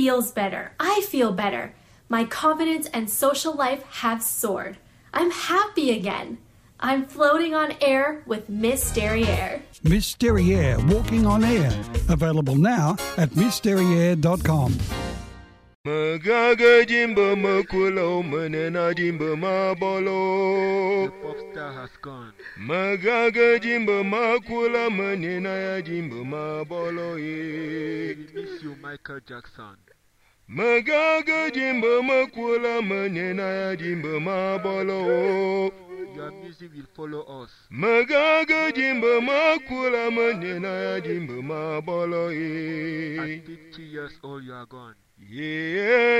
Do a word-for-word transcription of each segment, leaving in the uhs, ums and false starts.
feels better. I feel better. My confidence and social life have soared. I'm happy again. I'm floating on air with Miss Derriere. Miss Derriere, walking on air. Available now at miss derriere dot com. Magaga jimba makulo manena jimba mabolo. The pop star has gone. Magaga jimba makula manena ya jimba mabolo ye. We miss you, Michael Jackson. Magaga jimba makula manena ya jimba mabolo. Your music will follow us. Magaga jimba makula manena ya jimba mabolo ye. At fifty years old, you are gone. Yeah,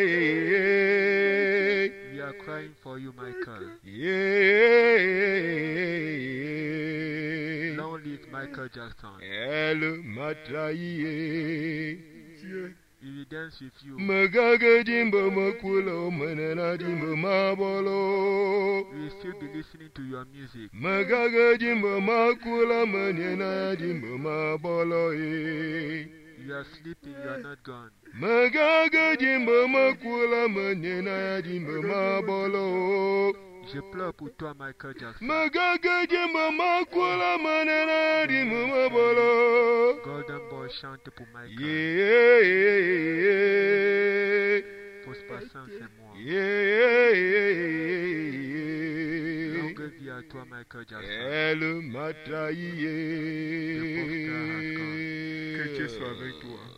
we are crying for you, Michael. Yeah, long live Michael Jackson. El Matraye. We will dance with you. Magaga jimba makulo manana jimba mabolo. We will still be listening to your music. Magaga jimba makula manana jimba mabolo. You are sleeping, you are not gone. Magaga jimba makula manena jimba mabolo. Je pleure pour toi, Michael Jackson. Magaga jimba makula manena jimba mabolo. Golden Boy chante pour Michael. Yeah, yeah, yeah. Fausse patience, c'est moi. Yeah, yeah, yeah. Longue vie à toi, Michael Jackson. Elle m'a trahi. Le pop star has gone. Que Dieu soit avec toi.